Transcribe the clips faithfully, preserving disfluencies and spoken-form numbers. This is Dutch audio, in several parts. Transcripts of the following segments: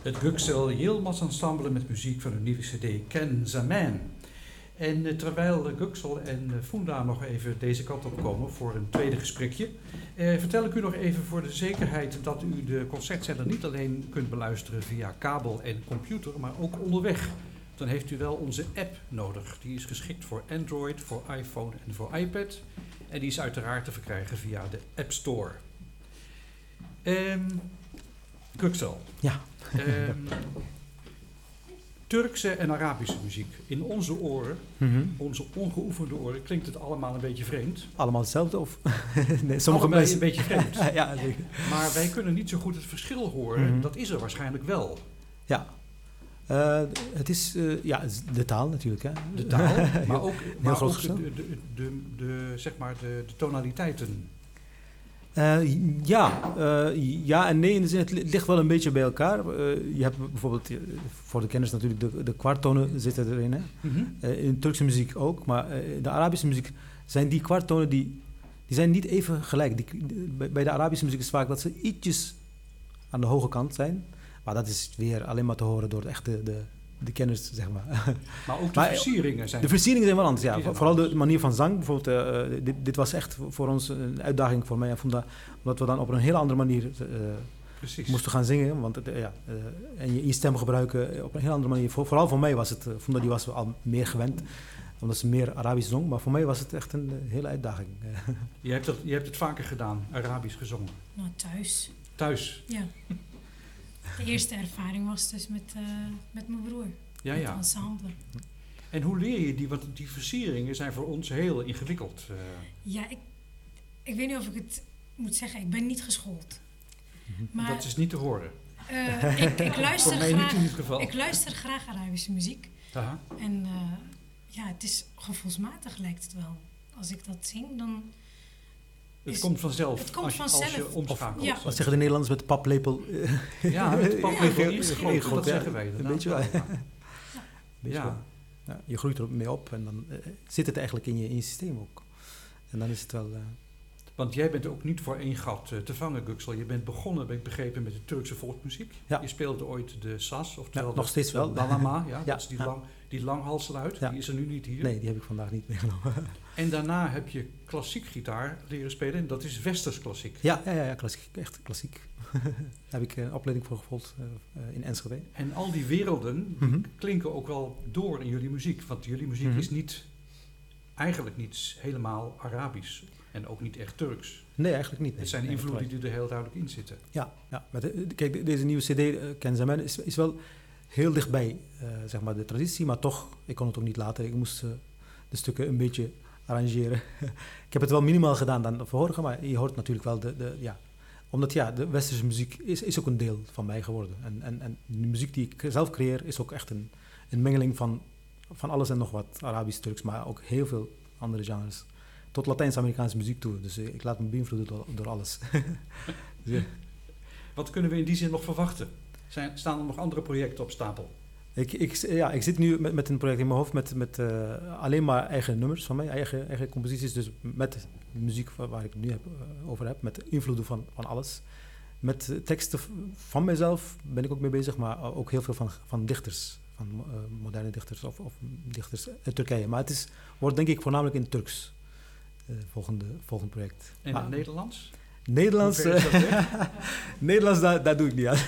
Het Güksel Yilmaz Ensemble met muziek van hun nieuwe cd Ken Zaman. En uh, terwijl uh, Güksel en uh, Funda nog even deze kant op komen voor een tweede gesprekje, uh, vertel ik u nog even voor de zekerheid dat u de concertzender niet alleen kunt beluisteren via kabel en computer, maar ook onderweg. Dan heeft u wel onze app nodig. Die is geschikt voor Android, voor iPhone en voor iPad. En die is uiteraard te verkrijgen via de App Store. Um, Güksel. Ja. Um, Turkse en Arabische muziek. In onze oren, Mm-hmm. onze ongeoefende oren, klinkt het allemaal een beetje vreemd. Allemaal hetzelfde? Of? Nee, sommige Allebei mensen... een beetje vreemd. Ja, zeker. Maar wij kunnen niet zo goed het verschil horen. Mm-hmm. Dat is er waarschijnlijk wel. Ja. Uh, het is uh, ja, de taal natuurlijk. Hè? De taal, maar ook, maar groot ook de, verschil. de, de, de, de, zeg maar de, de tonaliteiten. Uh, ja, uh, ja en nee, in de zin, het ligt wel een beetje bij elkaar. Uh, je hebt bijvoorbeeld, uh, voor de kenners natuurlijk, de, de kwarttonen zitten erin. Hè? Mm-hmm. Uh, in Turkse muziek ook, maar uh, de Arabische muziek zijn die kwarttonen die, die zijn niet even gelijk. Die, die, bij de Arabische muziek is het vaak dat ze ietsjes aan de hoge kant zijn. Maar dat is weer alleen maar te horen door echt de, de, de kenners, zeg maar. Maar ook de maar, versieringen zijn... De versieringen zijn wel anders, ja. Zijn Vooral anders. de manier van zang. Bijvoorbeeld, uh, dit, dit was echt voor ons een uitdaging voor mij en Funda, omdat we dan op een hele andere manier uh, moesten gaan zingen. Want, uh, ja, uh, en je, je stem gebruiken op een hele andere manier. Voor, vooral voor mij was het, uh, Funda die was al meer gewend, omdat ze meer Arabisch zong. Maar voor mij was het echt een uh, hele uitdaging. Je hebt, het, je hebt het vaker gedaan, Arabisch gezongen. Nou, thuis. Thuis? Ja. De eerste ervaring was dus met, uh, met mijn broer. Ja, met ja. het ensemble. En hoe leer je die? Want die versieringen zijn voor ons heel ingewikkeld. Uh, Ja, ik, ik weet niet of ik het moet zeggen. Ik ben niet geschoold. Maar dat is niet te horen. uh, ik, ik, luister Voor mij graag, niet in dit geval. ik luister graag Arabische muziek. Aha. En uh, ja, het is gevoelsmatig lijkt het wel. Als ik dat zing, dan... Het is, komt vanzelf. Het komt als, je, als vanzelf. je omschakelt. Ja. Wat zeggen de Nederlanders met de paplepel? Ja, met de paplepel Ja. ingeschoten, Ja. dat Ja. zeggen wij. Een beetje wel. Ja. Beetje Ja. wel. Ja, je groeit er mee op en dan uh, zit het eigenlijk in je, in je systeem ook. En dan is het wel... Uh, Want jij bent ook niet voor één gat uh, te vangen, Güksel. Je bent begonnen, ben ik begrepen, met de Turkse volksmuziek. Ja. Je speelde ooit de sas, oftewel ja, nog steeds de wel. Dalama, ja, Ja, dat is die, ja. lang, die langhalsluit. Ja. Die is er nu niet hier. Nee, die heb ik vandaag niet meegenomen. En daarna heb je klassiek gitaar leren spelen. En dat is westers klassiek. Ja, ja, ja, ja, klassiek, echt klassiek. Daar heb ik een opleiding voor gevolgd uh, uh, in Enschede. En al die werelden Mm-hmm. klinken ook wel door in jullie muziek. Want jullie muziek Mm-hmm. is niet, eigenlijk niet helemaal Arabisch. En ook niet echt Turks. Nee, eigenlijk niet. Nee. Het zijn nee, invloeden die er heel duidelijk in zitten. Ja, ja. Maar de, de, kijk, de, deze nieuwe cd, uh, Ken Zaman, is, is wel heel dichtbij uh, zeg maar de traditie. Maar toch, ik kon het ook niet laten. Ik moest uh, de stukken een beetje arrangeren. Ik heb het wel minimaal gedaan dan de vorige, maar je hoort natuurlijk wel de... de ja. Omdat ja, de westerse muziek is, is ook een deel van mij geworden. En, en, en de muziek die ik zelf creëer is ook echt een, een mengeling van, van alles en nog wat. Arabisch, Turks, maar ook heel veel andere genres. Tot Latijns-Amerikaanse muziek toe. Dus uh, ik laat me beïnvloeden door, door alles. Dus, ja. Wat kunnen we in die zin nog verwachten? Zijn, staan er nog andere projecten op stapel? Ik, ik, ja, ik zit nu met, met een project in mijn hoofd met, met uh, alleen maar eigen nummers van mij, eigen, eigen composities. Dus met muziek waar, waar ik het nu heb, uh, over heb, met invloeden van, van alles. Met uh, teksten van mezelf ben ik ook mee bezig, maar ook heel veel van, van dichters, van uh, moderne dichters of, of dichters uit Turkije. Maar het is, wordt denk ik voornamelijk in het Turks, uh, volgende, volgend project. En maar, het Nederlands? Nederlands, uh, Nederlands daar, daar doe ik niet aan.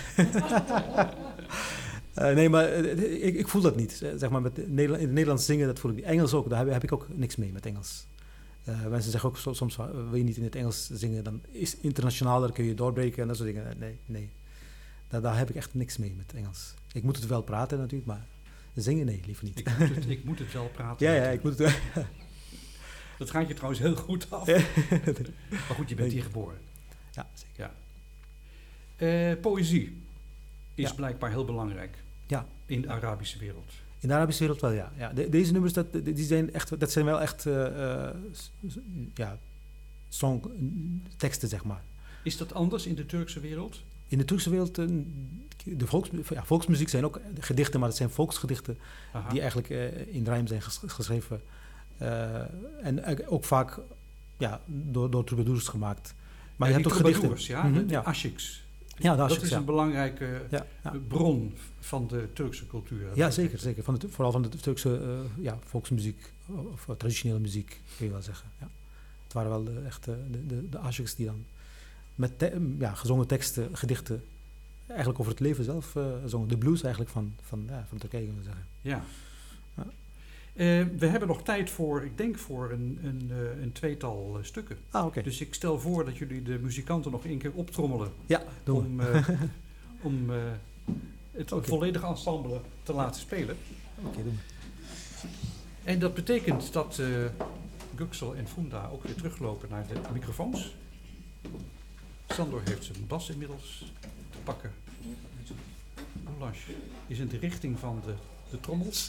Uh, nee, maar uh, ik, ik voel dat niet. Uh, zeg maar met Nederland, in het Nederlands zingen, dat voel ik niet. Engels ook, daar heb, heb ik ook niks mee met Engels. Uh, mensen zeggen ook soms, uh, wil je niet in het Engels zingen, dan is internationaal, daar kun je doorbreken en dat soort dingen. Nee, nee. Daar, daar heb ik echt niks mee met Engels. Ik moet het wel praten natuurlijk, maar zingen, nee, liever niet. Ik moet het, ik moet het wel praten. Ja, ja, ik moet het wel. Dat gaat je trouwens heel goed af. Maar goed, je bent hier geboren. Ja, zeker. Ja. Uh, poëzie is ja. blijkbaar heel belangrijk. Ja. In de Arabische wereld. In de Arabische wereld wel, ja. ja. De, deze nummers, dat, die zijn echt, dat zijn wel echt uh, uh, ja, songteksten, zeg maar. Is dat anders in de Turkse wereld? In de Turkse wereld, uh, de volks, ja, volksmuziek zijn ook gedichten, maar het zijn volksgedichten Aha. die eigenlijk uh, in rijm zijn ges, geschreven. Uh, en uh, ook vaak ja, door, door troubadours gemaakt. Maar ja, je hebt ook gedichten. Ja, mm-hmm, de ja. ashiks. Ja, dat Aşık, is ja. een belangrijke Ja, ja. bron van de Turkse cultuur. Ja, zeker. zeker. Van de, vooral van de Turkse uh, ja, volksmuziek, of uh, traditionele muziek, kun je wel zeggen. Ja. Het waren wel de, echt de, de, de aşıks die dan met te, ja, gezongen teksten, gedichten, eigenlijk over het leven zelf uh, zongen. De blues eigenlijk van, van, ja, van Turkije, kunnen we zeggen. Ja. Ja. Uh, we hebben nog tijd voor, ik denk voor een, een, uh, een tweetal uh, stukken. Ah, oké. Okay. Dus ik stel voor dat jullie de muzikanten nog één keer optrommelen. Ja, doen om, uh, om uh, het okay. volledige ensemble te laten spelen. Oké, okay, doen we. En dat betekent dat uh, Göksel en Funda ook weer teruglopen naar de microfoons. Sandor heeft zijn bas inmiddels te pakken. Oulash is in de richting van de, de trommels.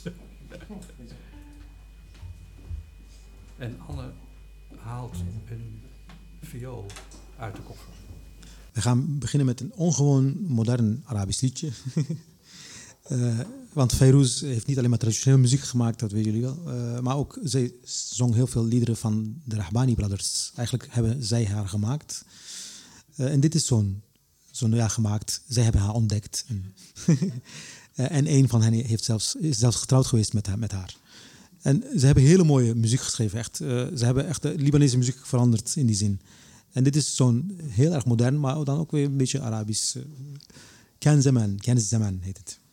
En Anne haalt een viool uit de koffer. We gaan beginnen met een ongewoon modern Arabisch liedje. uh, want Fayrouz heeft niet alleen maar traditionele muziek gemaakt, dat weten jullie wel. Uh, maar ook, zij zong heel veel liederen van de Rahbani Brothers. Eigenlijk hebben zij haar gemaakt. Uh, en dit is zo'n, zo'n ja, gemaakt. Zij hebben haar ontdekt. En, uh, en een van hen heeft zelfs, is zelfs getrouwd geweest met haar. Met haar. En ze hebben hele mooie muziek geschreven. Echt. Uh, ze hebben echt de Libanese muziek veranderd in die zin. En dit is zo'n heel erg modern, maar dan ook weer een beetje Arabisch. Uh, Ken Zaman, Ken Zaman heet het.